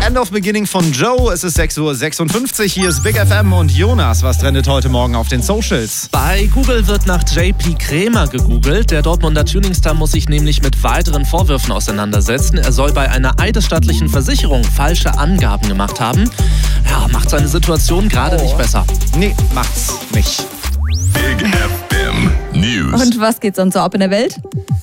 End of Beginning von Joe. Es ist 6:56 Uhr. Hier ist Big FM und Jonas. Was trendet heute Morgen auf den Socials? Bei Google wird nach JP Krämer gegoogelt. Der Dortmunder Tuningstar muss sich nämlich mit weiteren Vorwürfen auseinandersetzen. Er soll bei einer eidesstattlichen Versicherung falsche Angaben gemacht haben. Ja, macht seine Situation gerade nicht besser. Nee, macht's nicht. Big FM News. Und was geht sonst so ab in der Welt?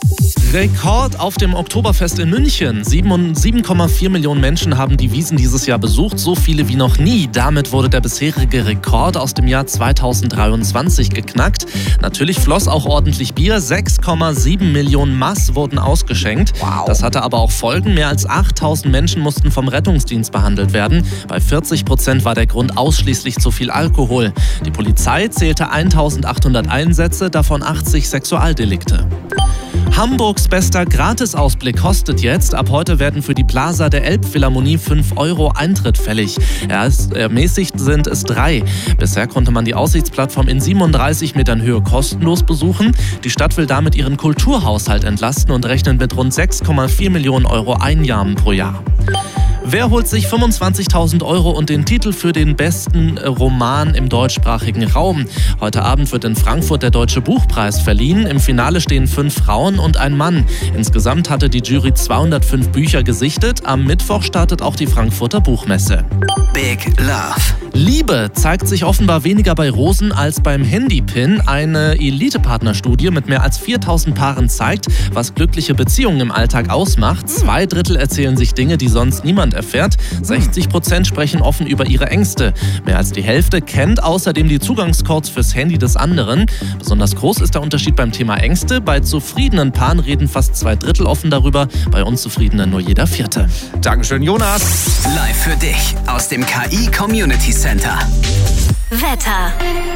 Rekord auf dem Oktoberfest in München. 7,4 Millionen Menschen haben die Wiesn dieses Jahr besucht, so viele wie noch nie. Damit wurde der bisherige Rekord aus dem Jahr 2023 geknackt. Natürlich floss auch ordentlich Bier. 6,7 Millionen Maß wurden ausgeschenkt. Wow. Das hatte aber auch Folgen. Mehr als 8.000 Menschen mussten vom Rettungsdienst behandelt werden. Bei 40% war der Grund ausschließlich zu viel Alkohol. Die Polizei zählte 1.800 Einsätze, davon 80 Sexualdelikte. Hamburgs bester Gratisausblick kostet jetzt. Ab heute werden für die Plaza der Elbphilharmonie 5 € Eintritt fällig. Ermäßigt sind es 3. Bisher konnte man die Aussichtsplattform in 37 Metern Höhe kostenlos besuchen. Die Stadt will damit ihren Kulturhaushalt entlasten und rechnet mit rund 6,4 Millionen € Einnahmen pro Jahr. Wer holt sich 25.000 € und den Titel für den besten Roman im deutschsprachigen Raum? Heute Abend wird in Frankfurt der Deutsche Buchpreis verliehen. Im Finale stehen 5 Frauen und ein Mann. Insgesamt hatte die Jury 205 Bücher gesichtet. Am Mittwoch startet auch die Frankfurter Buchmesse. Big Love. Liebe zeigt sich offenbar weniger bei Rosen als beim Handypin. Eine Elite-Partnerstudie mit mehr als 4.000 Paaren zeigt, was glückliche Beziehungen im Alltag ausmacht. 2/3 erzählen sich Dinge, die sonst niemand erfährt. 60% sprechen offen über ihre Ängste. Mehr als die Hälfte kennt außerdem die Zugangscodes fürs Handy des anderen. Besonders groß ist der Unterschied beim Thema Ängste. Bei zufriedenen Paaren reden fast 2/3 offen darüber, bei unzufriedenen nur jeder 4. Dankeschön, Jonas. Live für dich aus dem KI Community Center. Wetter.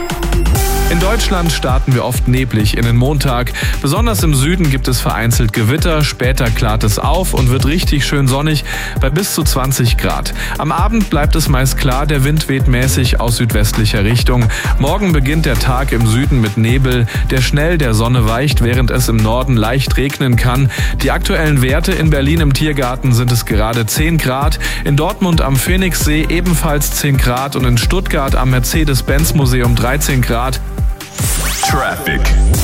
In Deutschland starten wir oft neblig in den Montag. Besonders im Süden gibt es vereinzelt Gewitter, später klart es auf und wird richtig schön sonnig bei bis zu 20 Grad. Am Abend bleibt es meist klar, der Wind weht mäßig aus südwestlicher Richtung. Morgen beginnt der Tag im Süden mit Nebel, der schnell der Sonne weicht, während es im Norden leicht regnen kann. Die aktuellen Werte in Berlin im Tiergarten sind es gerade 10 Grad, in Dortmund am Phoenixsee ebenfalls 10 Grad und in Stuttgart am Mercedes-Benz-Museum 13 Grad. Traffic.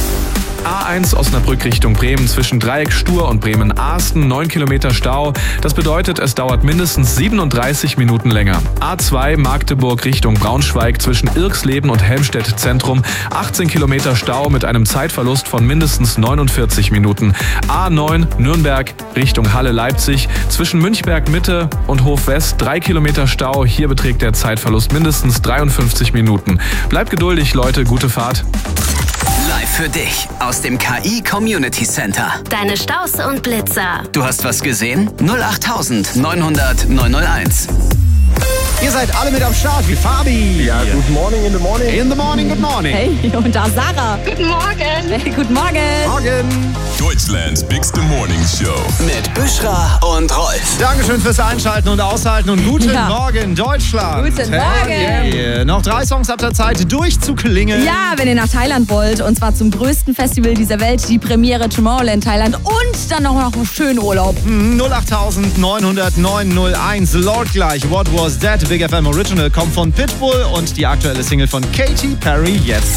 A1 Osnabrück Richtung Bremen zwischen Dreieck Stur und Bremen-Ahsten 9 Kilometer Stau. Das bedeutet, es dauert mindestens 37 Minuten länger. A2 Magdeburg Richtung Braunschweig zwischen Irxleben und Helmstedt Zentrum 18 Kilometer Stau mit einem Zeitverlust von mindestens 49 Minuten. A9 Nürnberg Richtung Halle-Leipzig zwischen Münchberg Mitte und Hof West 3 Kilometer Stau. Hier beträgt der Zeitverlust mindestens 53 Minuten. Bleibt geduldig, Leute, gute Fahrt. Live für dich aus dem KI Community Center. Deine Staus und Blitzer. Du hast was gesehen? 08000 900 901. Ihr seid alle mit am Start, wie Fabi. Ja, good morning in the morning. In the morning, good morning. Hey, und da Sarah. Guten Morgen. Hey, guten Morgen. Morgen. Deutschlands bigste Morning Show. Mit Büschra und Rolf. Dankeschön fürs Einschalten und Aushalten und guten Ja. Morgen, Deutschland. Guten Morgen. Yeah. Noch 3 Songs ab der Zeit durchzuklingeln. Ja, wenn ihr nach Thailand wollt, und zwar zum größten Festival dieser Welt, die Premiere Tomorrowland Thailand und dann noch einen schönen Urlaub. 08000 900 901. Lord gleich. What was that? Big FM Original kommt von Pitbull und die aktuelle Single von Katy Perry jetzt.